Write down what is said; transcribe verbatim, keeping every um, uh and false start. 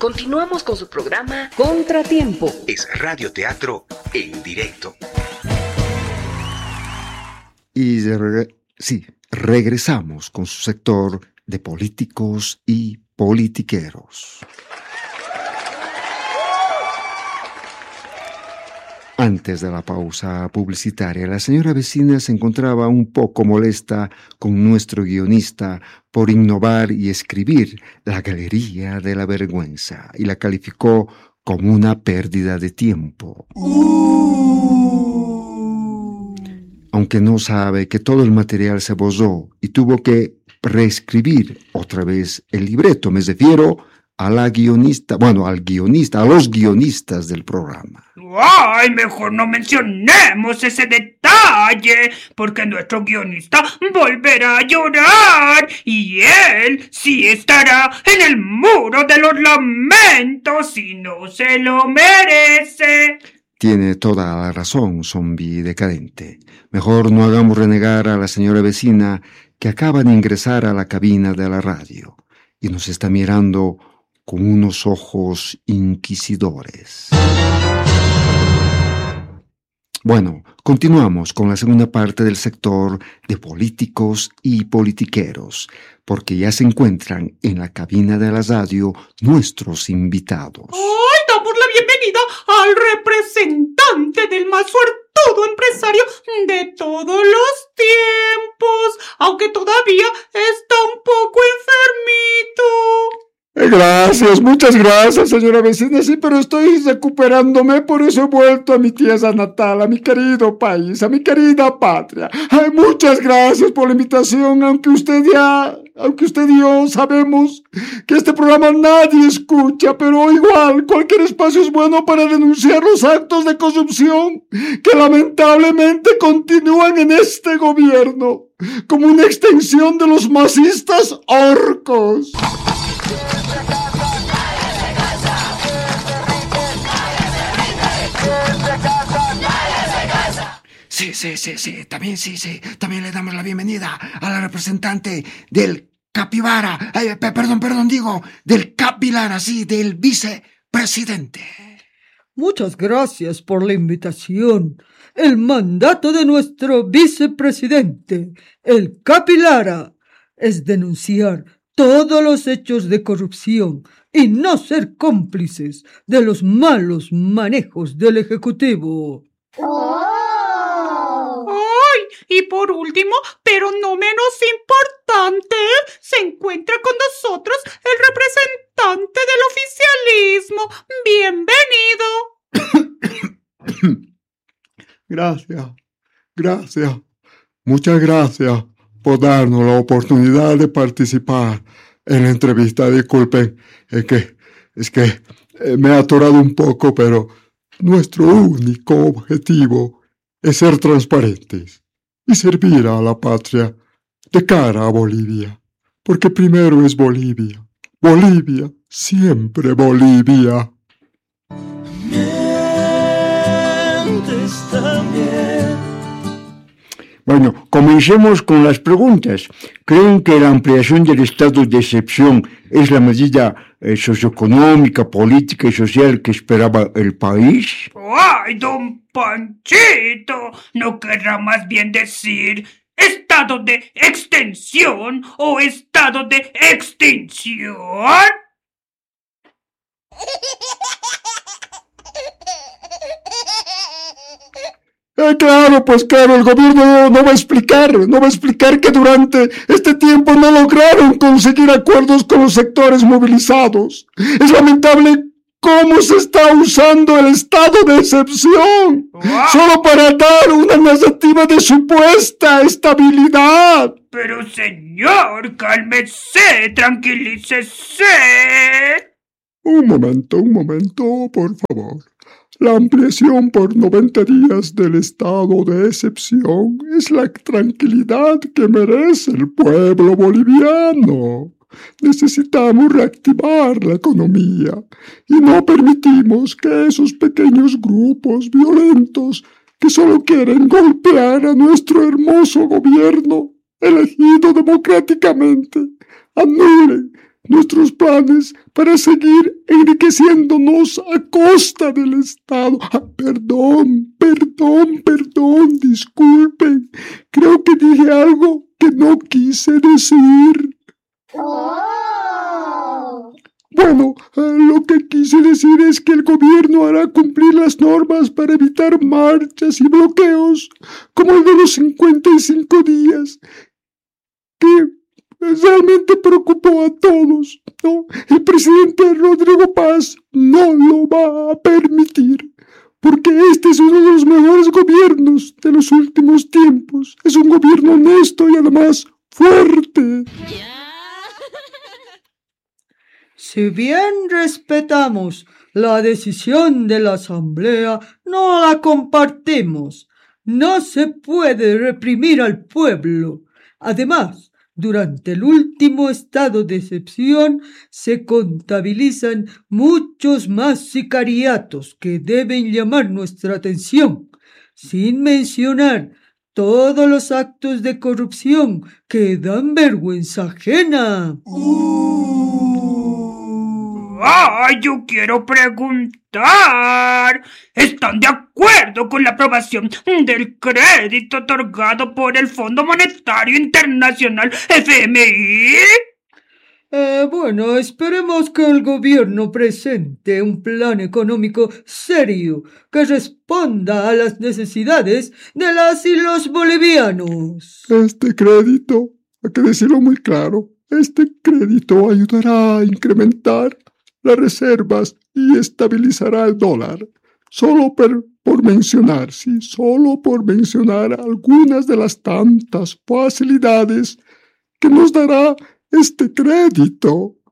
continuamos con su programa Contratiempo. Es radioteatro en directo. Y re- sí, regresamos con su sector de políticos y politiqueros. Antes de la pausa publicitaria, la señora vecina se encontraba un poco molesta con nuestro guionista por innovar y escribir La Galería de la Vergüenza y la calificó como una pérdida de tiempo. Uh. Aunque no sabe que todo el material se borró y tuvo que reescribir otra vez el libreto, me refiero a la guionista, bueno, al guionista, a los guionistas del programa. ¡Ay, mejor no mencionemos ese detalle! Porque nuestro guionista volverá a llorar y él sí estará en el muro de los lamentos y no se lo merece. Tiene toda la razón, zombie decadente. Mejor no hagamos renegar a la señora vecina que acaba de ingresar a la cabina de la radio y nos está mirando con unos ojos inquisidores. Bueno, continuamos con la segunda parte del sector de políticos y politiqueros, porque ya se encuentran en la cabina de la radio nuestros invitados. ¡Ay, damos la bienvenida al representante del más suertudo empresario de todos los tiempos, aunque todavía está un poco enfermito! Gracias, muchas gracias, señora vecina. Sí, pero estoy recuperándome, por eso he vuelto a mi tierra natal, a mi querido país, a mi querida patria. Ay, muchas gracias por la invitación, aunque usted ya, aunque usted y yo sabemos que este programa nadie escucha, pero igual cualquier espacio es bueno para denunciar los actos de corrupción que lamentablemente continúan en este gobierno, como una extensión de los masistas orcos. Sí, sí, sí, sí, también sí, sí, también le damos la bienvenida a la representante del Capibara, eh, perdón, perdón, digo, del Capilara, sí, del vicepresidente. Muchas gracias por la invitación. El mandato de nuestro vicepresidente, el Capilara, es denunciar todos los hechos de corrupción y no ser cómplices de los malos manejos del Ejecutivo. ¡Oh! ¡Ay! Y por último, pero no menos importante, se encuentra con nosotros el representante del oficialismo. ¡Bienvenido! Gracias, gracias, muchas gracias por darnos la oportunidad de participar en la entrevista. Disculpen, es que, es que eh, me he atorado un poco, pero nuestro único objetivo es ser transparentes y servir a la patria de cara a Bolivia, porque primero es Bolivia, Bolivia, siempre Bolivia. Bueno, comencemos con las preguntas. ¿Creen que la ampliación del estado de excepción es la medida eh, socioeconómica, política y social que esperaba el país? ¡Ay, don Panchito! ¿No querrá más bien decir estado de extensión o estado de extinción? Eh, claro, pues claro, el gobierno no va a explicar, no va a explicar que durante este tiempo no lograron conseguir acuerdos con los sectores movilizados. Es lamentable cómo se está usando el estado de excepción, wow, solo para dar una narrativa de supuesta estabilidad. Pero señor, cálmese, tranquilícese. Un momento, un momento, por favor. La ampliación por noventa días del estado de excepción es la tranquilidad que merece el pueblo boliviano. Necesitamos reactivar la economía y no permitimos que esos pequeños grupos violentos que solo quieren golpear a nuestro hermoso gobierno elegido democráticamente anulen nuestros planes para seguir enriqueciéndonos a costa del Estado. Ah, perdón, perdón, perdón, disculpen. Creo que dije algo que no quise decir. Oh. Bueno, eh, lo que quise decir es que el gobierno hará cumplir las normas para evitar marchas y bloqueos, como el de los cincuenta y cinco días, que realmente preocupó a todos, ¿no? El presidente Rodrigo Paz no lo va a permitir, porque este es uno de los mejores gobiernos de los últimos tiempos. Es un gobierno honesto y además fuerte. Si bien respetamos la decisión de la Asamblea, no la compartimos. No se puede reprimir al pueblo. Además, durante el último estado de excepción se contabilizan muchos más sicariatos que deben llamar nuestra atención, sin mencionar todos los actos de corrupción que dan vergüenza ajena. ¡Ah, yo quiero preguntar! ¿Están de acuerdo con la aprobación del crédito otorgado por el Fondo Monetario Internacional F M I? Eh, bueno, esperemos que el gobierno presente un plan económico serio que responda a las necesidades de las y los bolivianos. Este crédito, hay que decirlo muy claro, este crédito ayudará a incrementar las reservas y estabilizará el dólar. Solo por, por mencionar, sí, solo por mencionar algunas de las tantas facilidades que nos dará este crédito.